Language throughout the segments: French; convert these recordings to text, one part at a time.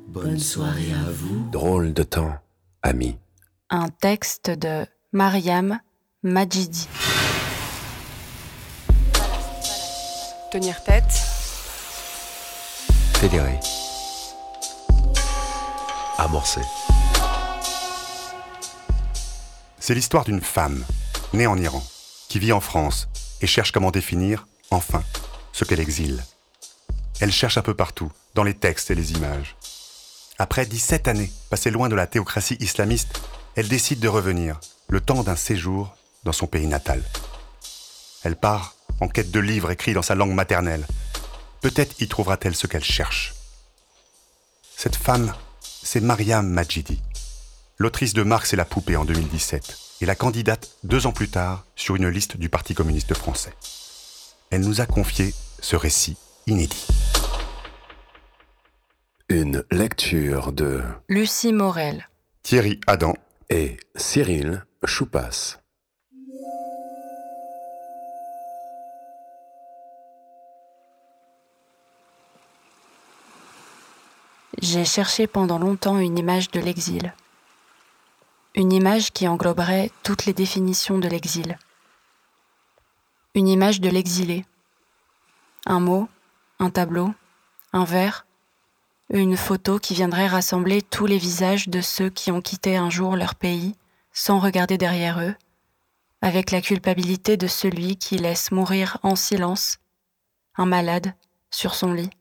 Bonne soirée à vous. Drôle de temps, amis. Un texte de Mariam Majidi. Tenir tête. Fédéré. Amorcé. C'est l'histoire d'une femme, née en Iran, qui vit en France et cherche comment définir, enfin, ce qu'est l'exil. Elle cherche un peu partout, dans les textes et les images. Après 17 années passées loin de la théocratie islamiste, elle décide de revenir, le temps d'un séjour dans son pays natal. Elle part en quête de livres écrits dans sa langue maternelle. Peut-être y trouvera-t-elle ce qu'elle cherche. Cette femme, c'est Mariam Majidi, l'autrice de Marx et la poupée en 2017, et la candidate 2 ans plus tard sur une liste du Parti communiste français. Elle nous a confié ce récit inédit. Une lecture de Lucie Morel, Thierry Adam et Cyril Choupas. J'ai cherché pendant longtemps une image de l'exil. Une image qui engloberait toutes les définitions de l'exil. Une image de l'exilé. Un mot, un tableau, un vers, une photo qui viendrait rassembler tous les visages de ceux qui ont quitté un jour leur pays sans regarder derrière eux, avec la culpabilité de celui qui laisse mourir en silence un malade sur son lit.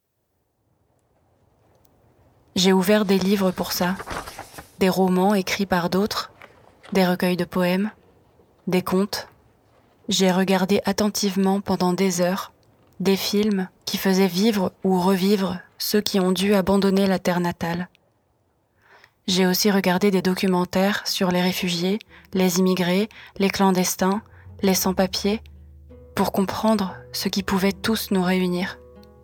J'ai ouvert des livres pour ça, des romans écrits par d'autres, des recueils de poèmes, des contes. J'ai regardé attentivement pendant des heures des films qui faisaient vivre ou revivre ceux qui ont dû abandonner la terre natale. J'ai aussi regardé des documentaires sur les réfugiés, les immigrés, les clandestins, les sans-papiers, pour comprendre ce qui pouvait tous nous réunir.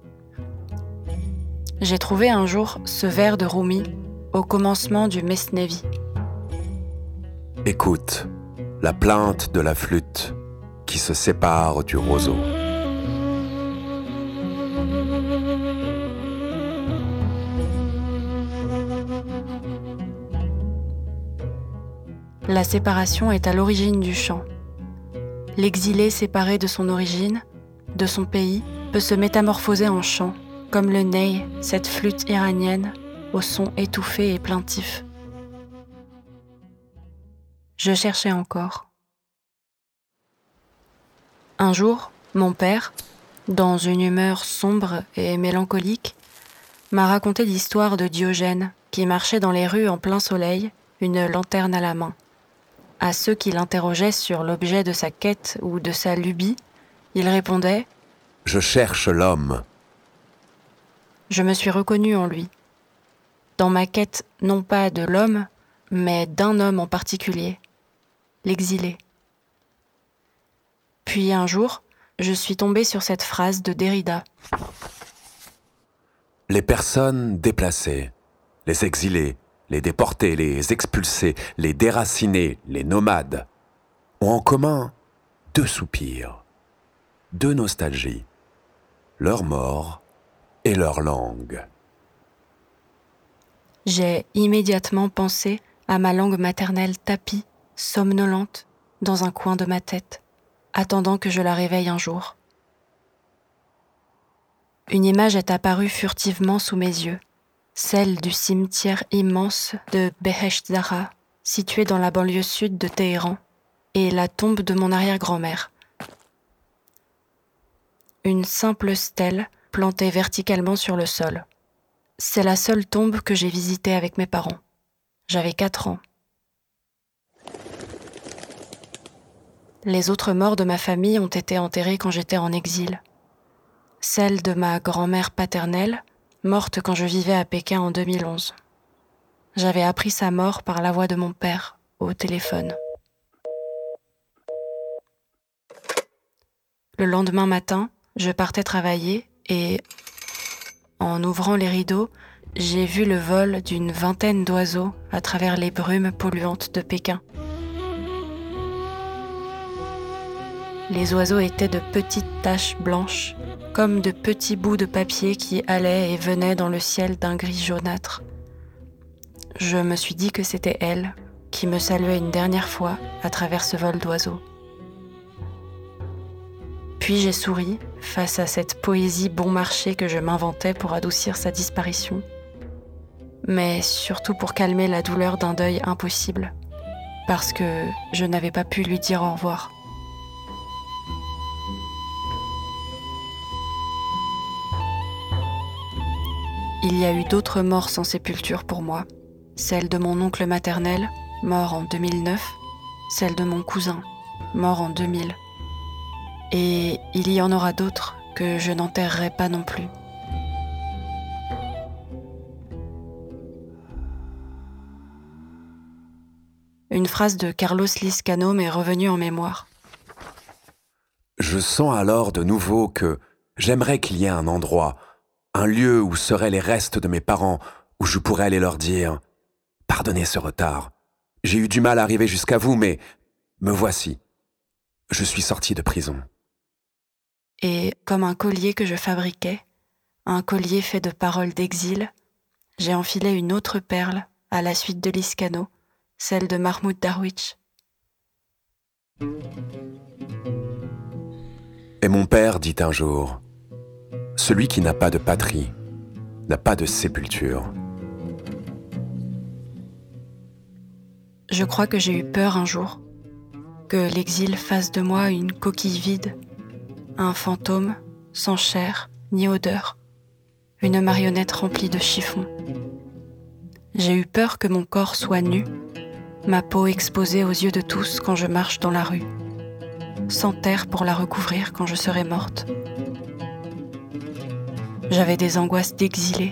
J'ai trouvé un jour ce vers de Rumi au commencement du Mesnevi. Écoute la plainte de la flûte qui se sépare du roseau. La séparation est à l'origine du chant. L'exilé séparé de son origine, de son pays, peut se métamorphoser en chant, comme le ney, cette flûte iranienne, au son étouffé et plaintif. Je cherchais encore. Un jour, mon père, dans une humeur sombre et mélancolique, m'a raconté l'histoire de Diogène, qui marchait dans les rues en plein soleil, une lanterne à la main. À ceux qui l'interrogeaient sur l'objet de sa quête ou de sa lubie, il répondait « Je cherche l'homme. » Je me suis reconnue en lui, dans ma quête non pas de l'homme, mais d'un homme en particulier, l'exilé. Puis un jour, je suis tombée sur cette phrase de Derrida. Les personnes déplacées, les exilés, les déportés, les expulsés, les déracinés, les nomades, ont en commun 2 soupirs, 2 nostalgies, leur mort et leur langue. J'ai immédiatement pensé à ma langue maternelle tapie, somnolente, dans un coin de ma tête, attendant que je la réveille un jour. Une image est apparue furtivement sous mes yeux, celle du cimetière immense de Behesht Zahra, situé dans la banlieue sud de Téhéran, et la tombe de mon arrière-grand-mère. Une simple stèle plantée verticalement sur le sol. C'est la seule tombe que j'ai visitée avec mes parents. J'avais 4 ans. Les autres morts de ma famille ont été enterrés quand j'étais en exil. Celle de ma grand-mère paternelle, morte quand je vivais à Pékin en 2011. J'avais appris sa mort par la voix de mon père, au téléphone. Le lendemain matin, je partais travailler et, en ouvrant les rideaux, j'ai vu le vol d'une 20aine d'oiseaux à travers les brumes polluantes de Pékin. Les oiseaux étaient de petites taches blanches, comme de petits bouts de papier qui allaient et venaient dans le ciel d'un gris jaunâtre. Je me suis dit que c'était elle qui me saluait une dernière fois à travers ce vol d'oiseaux. Puis j'ai souri face à cette poésie bon marché que je m'inventais pour adoucir sa disparition, mais surtout pour calmer la douleur d'un deuil impossible, parce que je n'avais pas pu lui dire au revoir. Il y a eu d'autres morts sans sépulture pour moi, celle de mon oncle maternel, mort en 2009, celle de mon cousin, mort en 2000. Et il y en aura d'autres que je n'enterrerai pas non plus. Une phrase de Carlos Lizcano m'est revenue en mémoire. Je sens alors de nouveau que j'aimerais qu'il y ait un endroit, un lieu où seraient les restes de mes parents, où je pourrais aller leur dire « Pardonnez ce retard. J'ai eu du mal à arriver jusqu'à vous, mais me voici. Je suis sorti de prison. » Et comme un collier que je fabriquais, un collier fait de paroles d'exil, j'ai enfilé une autre perle à la suite de Lizcano, celle de Mahmoud Darwich. Et mon père dit un jour, « Celui qui n'a pas de patrie n'a pas de sépulture. » Je crois que j'ai eu peur un jour, que l'exil fasse de moi une coquille vide, un fantôme sans chair ni odeur, une marionnette remplie de chiffons. J'ai eu peur que mon corps soit nu, ma peau exposée aux yeux de tous quand je marche dans la rue, sans terre pour la recouvrir quand je serai morte. J'avais des angoisses d'exilé.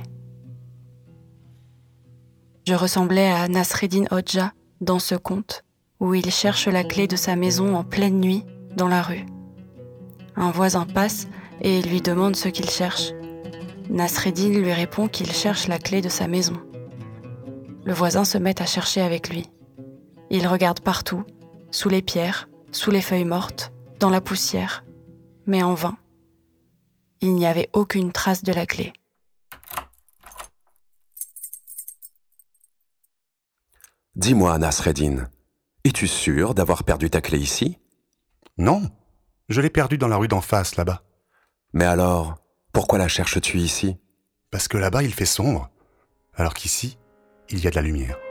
Je ressemblais à Nasreddin Hodja dans ce conte où il cherche la clé de sa maison en pleine nuit dans la rue. Un voisin passe et lui demande ce qu'il cherche. Nasreddin lui répond qu'il cherche la clé de sa maison. Le voisin se met à chercher avec lui. Il regarde partout, sous les pierres, sous les feuilles mortes, dans la poussière, mais en vain. Il n'y avait aucune trace de la clé. Dis-moi, Nasreddin, es-tu sûr d'avoir perdu ta clé ici ? Non, je l'ai perdue dans la rue d'en face, là-bas. Mais alors, pourquoi la cherches-tu ici ? Parce que là-bas, il fait sombre, alors qu'ici, il y a de la lumière.